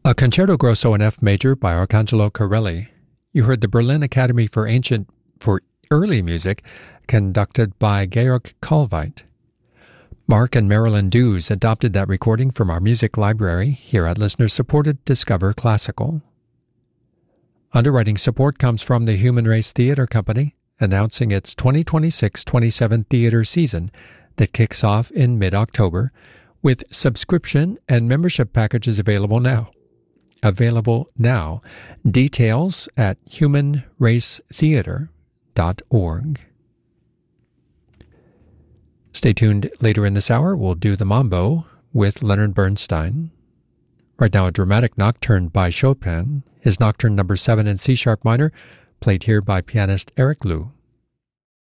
A Concerto Grosso in F major by Arcangelo Corelli. You heard the Berlin Academy for Early Music, conducted by Georg Kalveit. Mark and Marilyn Dews adopted that recording from our music library here at listener-supported Discover Classical. Underwriting support comes from the Human Race Theatre Company, announcing its 2026-27 theater season that kicks off in mid-October, with subscription and membership packages available now. Details at humanracetheater.org. Stay tuned later in this hour. We'll do the Mambo with Leonard Bernstein. Right now, a dramatic nocturne by Chopin, his Nocturne No. 7 in C-sharp minor, played here by pianist Eric Liu.